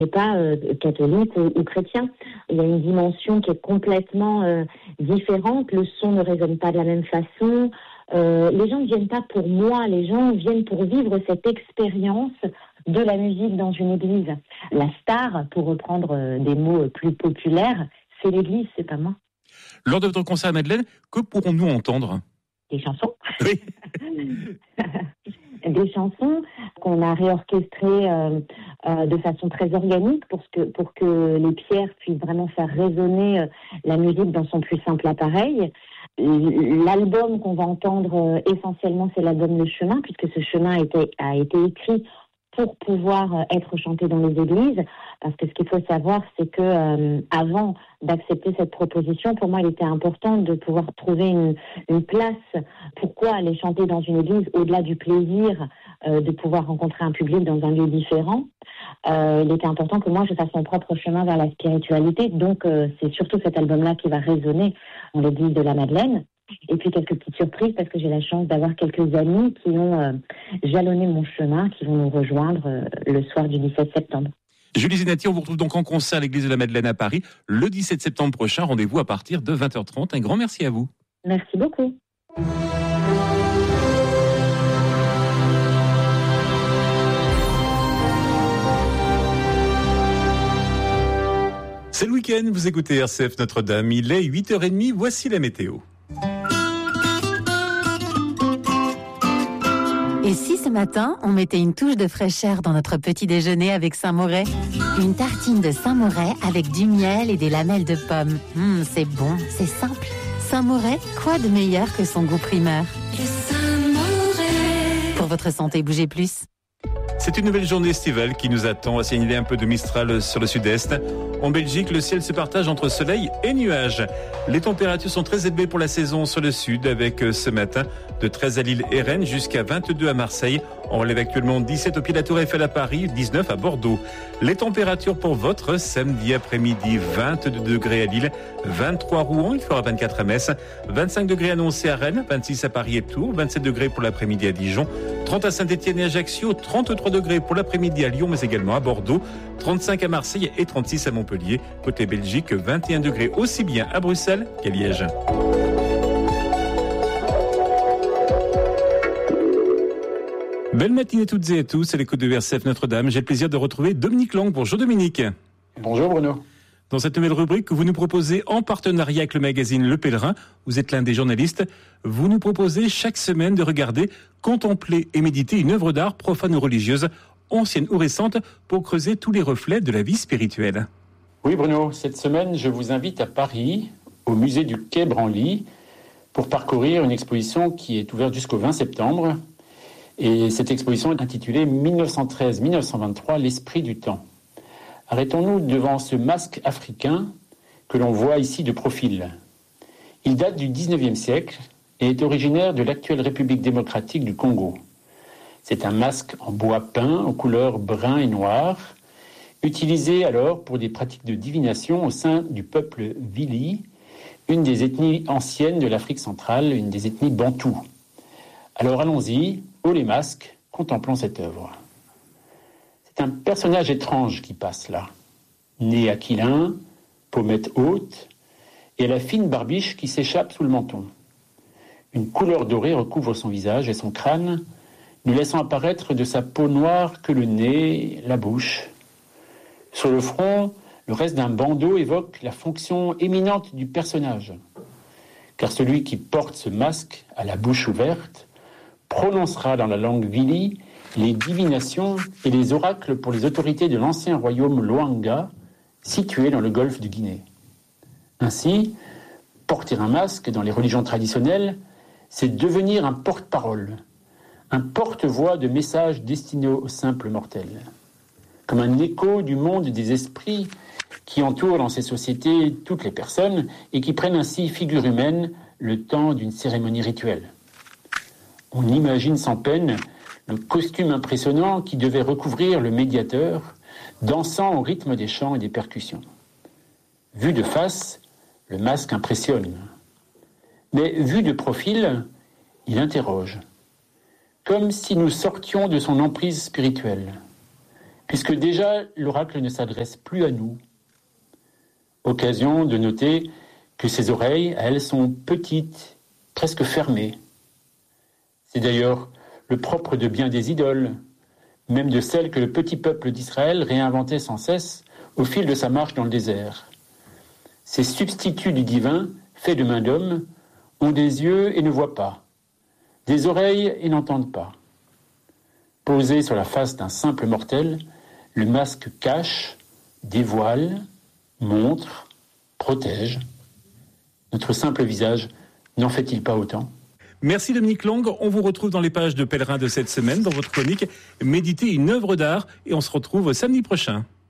n'est pas catholique ou chrétien. Il y a une dimension qui est complètement différente. Le son ne résonne pas de la même façon. Les gens ne viennent pas pour moi, les gens viennent pour vivre cette expérience de la musique dans une église. La star, pour reprendre des mots plus populaires, c'est l'église, c'est pas moi. Lors de votre concert à Madeleine, que pourrons-nous entendre ? Des chansons. Oui. Des chansons qu'on a réorchestrées de façon très organique pour que les pierres puissent vraiment faire résonner la musique dans son plus simple appareil. L'album qu'on va entendre essentiellement, c'est l'album Le Chemin, puisque ce chemin a été écrit pour pouvoir être chanté dans les églises. Parce que ce qu'il faut savoir, c'est que avant d'accepter cette proposition, pour moi, il était important de pouvoir trouver une place. Pourquoi aller chanter dans une église, au-delà du plaisir de pouvoir rencontrer un public dans un lieu différent. Il était important que moi, je fasse mon propre chemin vers la spiritualité. Donc, c'est surtout cet album-là qui va résonner dans l'église de la Madeleine. Et puis quelques petites surprises parce que j'ai la chance d'avoir quelques amis qui ont jalonné mon chemin, qui vont nous rejoindre le soir du 17 septembre. Julie Zenati, on vous retrouve donc en concert à l'église de la Madeleine à Paris le 17 septembre prochain. Rendez-vous à partir de 20h30. Un grand merci à vous. Merci beaucoup. C'est le week-end, vous écoutez RCF Notre-Dame. Il est 8h30, voici la météo. Et si ce matin, on mettait une touche de fraîcheur dans notre petit déjeuner avec Saint-Moret ? Une tartine de Saint-Moret avec du miel et des lamelles de pommes. C'est bon, c'est simple. Saint-Moret, quoi de meilleur que son goût primeur ? Pour votre santé, bougez plus. C'est une nouvelle journée estivale qui nous attend, à signaler un peu de Mistral sur le sud-est. En Belgique, le ciel se partage entre soleil et nuages. Les températures sont très élevées pour la saison sur le sud, avec ce matin de 13 à Lille et Rennes jusqu'à 22 à Marseille. On relève actuellement 17 au pied de la Tour Eiffel à Paris, 19 à Bordeaux. Les températures pour votre samedi après-midi, 22 degrés à Lille, 23 à Rouen, il fera 24 à Metz, 25 degrés annoncés à Rennes, 26 à Paris et Tours, 27 degrés pour l'après-midi à Dijon, 30 à Saint-Étienne et Ajaccio, 33 degrés pour l'après-midi à Lyon, mais également à Bordeaux, 35 à Marseille et 36 à Montpellier. Côté Belgique, 21 degrés aussi bien à Bruxelles qu'à Liège. Belle matinée toutes et à tous, c'est l'écoute de RCF Notre-Dame. J'ai le plaisir de retrouver Dominique Lang. Bonjour Dominique. Bonjour Bruno. Dans cette nouvelle rubrique que vous nous proposez en partenariat avec le magazine Le Pèlerin, vous êtes l'un des journalistes, vous nous proposez chaque semaine de regarder, contempler et méditer une œuvre d'art profane ou religieuse, ancienne ou récente, pour creuser tous les reflets de la vie spirituelle. Oui Bruno, cette semaine je vous invite à Paris, au musée du Quai Branly, pour parcourir une exposition qui est ouverte jusqu'au 20 septembre. Et cette exposition est intitulée 1913-1923, l'esprit du temps. Arrêtons-nous devant ce masque africain que l'on voit ici de profil. Il date du 19e siècle et est originaire de l'actuelle République démocratique du Congo. C'est un masque en bois peint aux couleurs brun et noir, utilisé alors pour des pratiques de divination au sein du peuple Vili, une des ethnies anciennes de l'Afrique centrale, une des ethnies bantoues. Alors allons-y, haut les masques, contemplons cette œuvre. C'est un personnage étrange qui passe là. Nez aquilin, pommettes hautes, et à la fine barbiche qui s'échappe sous le menton. Une couleur dorée recouvre son visage et son crâne, ne laissant apparaître de sa peau noire que le nez, la bouche. Sur le front, le reste d'un bandeau évoque la fonction éminente du personnage. Car celui qui porte ce masque à la bouche ouverte prononcera dans la langue Vili les divinations et les oracles pour les autorités de l'ancien royaume Loanga, situé dans le golfe du Guinée. Ainsi, porter un masque dans les religions traditionnelles, c'est devenir un porte-parole, un porte-voix de messages destinés aux simples mortels. Comme un écho du monde des esprits qui entoure dans ces sociétés toutes les personnes et qui prennent ainsi figure humaine le temps d'une cérémonie rituelle. On imagine sans peine le costume impressionnant qui devait recouvrir le médiateur, dansant au rythme des chants et des percussions. Vu de face, le masque impressionne. Mais vu de profil, il interroge. Comme si nous sortions de son emprise spirituelle. puisque déjà l'oracle ne s'adresse plus à nous. Occasion de noter que ses oreilles, elles, sont petites, presque fermées. C'est d'ailleurs le propre de bien des idoles, même de celles que le petit peuple d'Israël réinventait sans cesse au fil de sa marche dans le désert. Ces substituts du divin, faits de main d'homme, ont des yeux et ne voient pas, des oreilles et n'entendent pas. Posé sur la face d'un simple mortel, le masque cache, dévoile, montre, protège. Notre simple visage n'en fait-il pas autant ? Merci Dominique Lang. On vous retrouve dans les pages de Pèlerin de cette semaine, dans votre chronique Méditer une œuvre d'art. Et on se retrouve samedi prochain.